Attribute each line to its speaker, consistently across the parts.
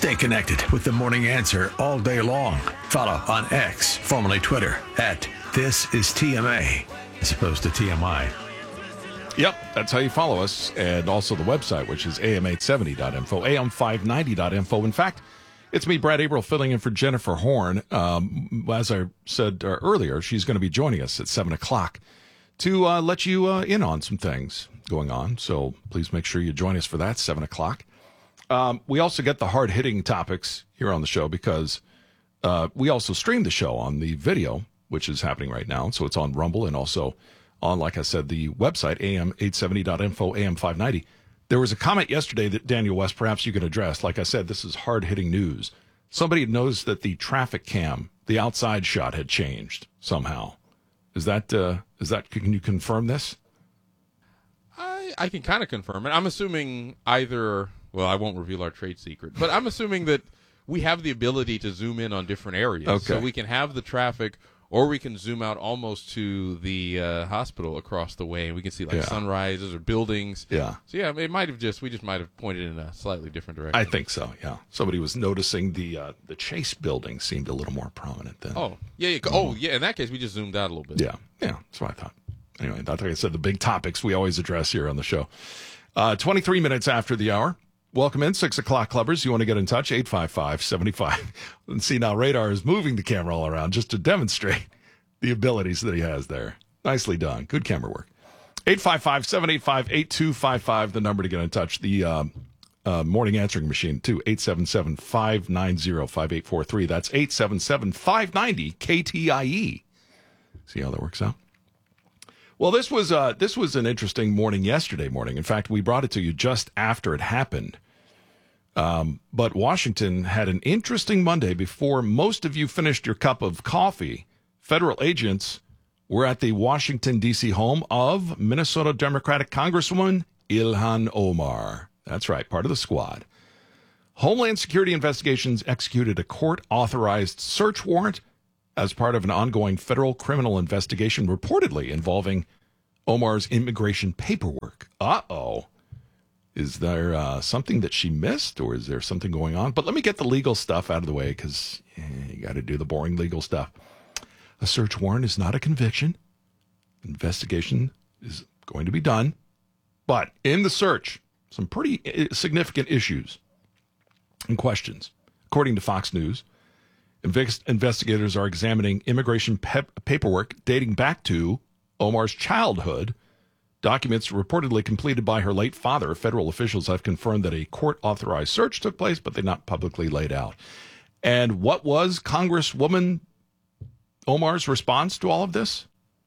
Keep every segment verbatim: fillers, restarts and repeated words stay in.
Speaker 1: Stay connected with The Morning Answer all day long. Follow on X, formerly Twitter, at This Is T M A, as opposed to T M I.
Speaker 2: Yep, that's how you follow us. And also the website, which is A M eight seventy dot info, A M five ninety dot info. In fact, it's me, Brad Averill, filling in for Jennifer Horn. Um, as I said uh, earlier, she's going to be joining us at seven o'clock to uh, let you uh, in on some things going on. So please make sure you join us for that, seven o'clock. Um, we also get the hard-hitting topics here on the show because uh, we also stream the show on the video, which is happening right now. So it's on Rumble and also on, like I said, the website, A M eight seventy dot info, A M five ninety. There was a comment yesterday that, Daniel West, perhaps you can address. Like I said, this is hard-hitting news. Somebody knows that the traffic cam, the outside shot, had changed somehow. Is that, uh, is that, can you confirm this?
Speaker 3: I, I can kind of confirm it. I'm assuming either, well, I won't reveal our trade secret, but I'm assuming that we have the ability to zoom in on different areas.
Speaker 2: Okay.
Speaker 3: So we can have the traffic, or we can zoom out almost to the uh, hospital across the way, and we can see like
Speaker 2: Yeah.
Speaker 3: sunrises or buildings.
Speaker 2: Yeah.
Speaker 3: So yeah, it might have just we just might have pointed in a slightly different direction.
Speaker 2: I think so, yeah. Somebody was noticing the uh, the Chase building seemed a little more prominent than.
Speaker 3: Oh yeah, yeah. Oh yeah. In that case, we just zoomed out a little bit.
Speaker 2: Yeah, yeah, that's what I thought. Anyway, that's like I said, the big topics we always address here on the show. Uh, twenty-three minutes after the hour. Welcome in, six o'clock clubbers. You want to get in touch, eight five five, seven five. And see, now Radar is moving the camera all around just to demonstrate the abilities that he has there. Nicely done. Good camera work. eight five five, seven eight five, eight two five five, the number to get in touch. The uh, uh, morning answering machine, too, eight seven seven, five nine zero, five eight four three. That's eight seven seven, five nine zero, K T I E. See how that works out? Well, this was uh, this was an interesting morning yesterday morning. In fact, we brought it to you just after it happened. Um, but Washington had an interesting Monday before most of you finished your cup of coffee. Federal agents were at the Washington, D C home of Minnesota Democratic Congresswoman Ilhan Omar. That's right, part of the squad. Homeland Security Investigations executed a court-authorized search warrant as part of an ongoing federal criminal investigation reportedly involving Omar's immigration paperwork. Uh-oh. Is there uh, something that she missed, or is there something going on? But let me get the legal stuff out of the way, because eh, you got to do the boring legal stuff. A search warrant is not a conviction. Investigation is going to be done. But in the search, some pretty significant issues and questions. According to Fox News, invest- investigators are examining immigration pep- paperwork dating back to Omar's childhood. Documents reportedly completed by her late father. Federal officials have confirmed that a court-authorized search took place, but they're not publicly laid out. And what was Congresswoman Omar's response to all of this?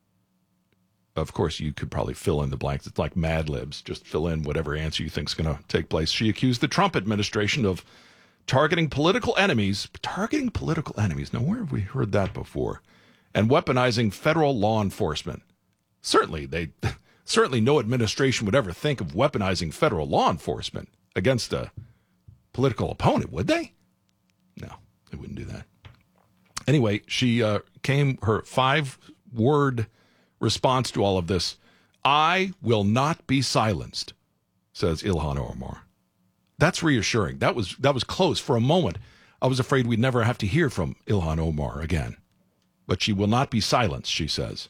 Speaker 2: Of course, you could probably fill in the blanks. It's like Mad Libs. Just fill in whatever answer you think is going to take place. She accused the Trump administration of targeting political enemies. Targeting political enemies. Now, where have we heard that before? And weaponizing federal law enforcement. Certainly, they... Certainly no administration would ever think of weaponizing federal law enforcement against a political opponent, would they? No, they wouldn't do that. Anyway, she uh, came, her five-word response to all of this, I will not be silenced, says Ilhan Omar. That's reassuring. That was that was close. For a moment, I was afraid we'd never have to hear from Ilhan Omar again. But she will not be silenced, she says.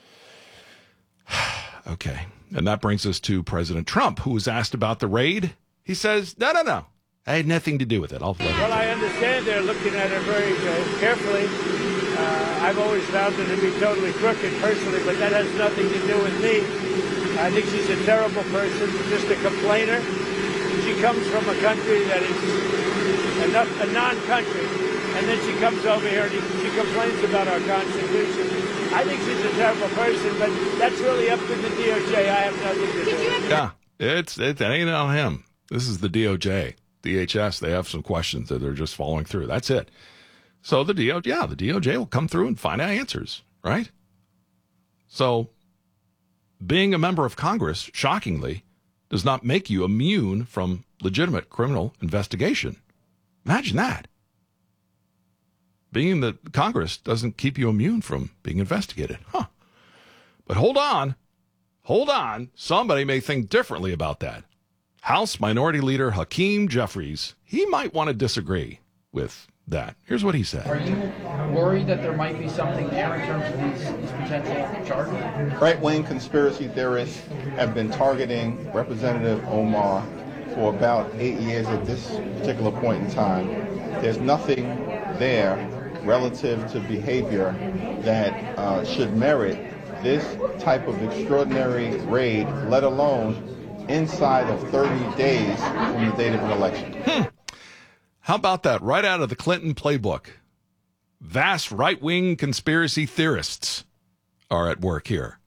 Speaker 2: Okay. And that brings us to President Trump, who was asked about the raid. He says, no, no, no. I had nothing to do with it. I'll let
Speaker 4: Well, I understand they're looking at her very uh, carefully. Uh, I've always found her to be totally crooked personally, but that has nothing to do with me. I think she's a terrible person, just a complainer. She comes from a country that is a, not, a non-country, and then she comes over here and she complains about our Constitution. I think she's a terrible person, but that's really up to the D O J. I have nothing to do with it.
Speaker 2: Yeah, it's, it ain't on him. This is the D O J. D H S, they have some questions that they're just following through. That's it. So the D O J, yeah, the D O J will come through and find out answers, right? So being a member of Congress, shockingly, does not make you immune from legitimate criminal investigation. Imagine that. Being in the Congress doesn't keep you immune from being investigated. Huh. But hold on. Hold on. Somebody may think differently about that. House Minority Leader Hakeem Jeffries, he might want to disagree with that. Here's what he said.
Speaker 5: Are you worried that there might be something there in terms of these, these potential charges?
Speaker 6: Right-wing conspiracy theorists have been targeting Representative Omar for about eight years at this particular point in time. There's nothing there relative to behavior that uh, should merit this type of extraordinary raid, let alone inside of thirty days from the date of an election.
Speaker 2: Hmm. How about that? Right out of the Clinton playbook. Vast right-wing conspiracy theorists are at work here.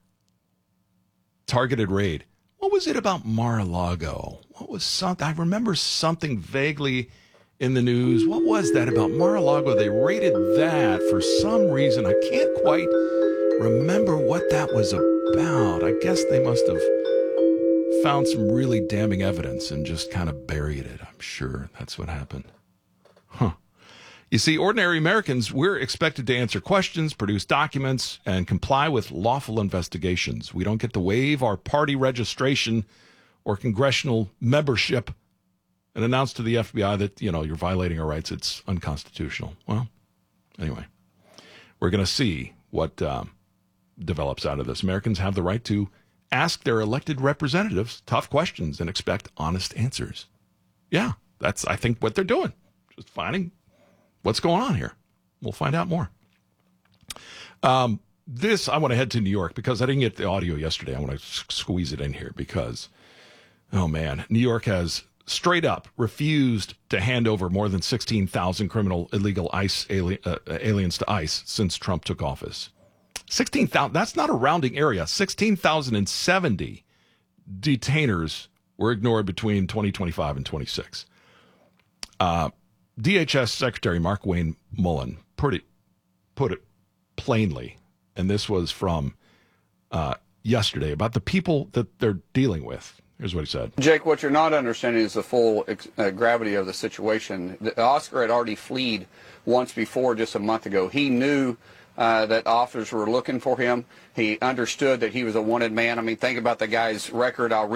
Speaker 2: Targeted raid. What was it about Mar-a-Lago? What was something? I remember something vaguely in the news. What was that about Mar-a-Lago? They raided that for some reason. I can't quite remember what that was about. I guess they must have found some really damning evidence and just kind of buried it. I'm sure that's what happened. Huh. You see, ordinary Americans, we're expected to answer questions, produce documents, and comply with lawful investigations. We don't get to waive our party registration or congressional membership and announce to the F B I that, you know, you're violating our rights. It's unconstitutional. Well, anyway, we're going to see what um, develops out of this. Americans have the right to ask their elected representatives tough questions and expect honest answers. Yeah, that's, I think, what they're doing. Just finding what's going on here. We'll find out more. Um, this, I want to head to New York because I didn't get the audio yesterday. I want to s- squeeze it in here because, oh man, New York has straight up refused to hand over more than sixteen thousand criminal illegal ICE ali- uh, aliens to ICE since Trump took office. sixteen thousand, that's not a rounding area. sixteen thousand seventy detainers were ignored between twenty twenty-five and twenty-six. Uh, D H S Secretary Mark Wayne Mullen put it, put it plainly, and this was from uh, yesterday, about the people that they're dealing with. Here's what he said.
Speaker 7: Jake, what you're not understanding is the full uh, gravity of the situation. The, Oscar had already fled once before, just a month ago. He knew uh, that officers were looking for him. He understood that he was a wanted man. I mean, think about the guy's record. I'll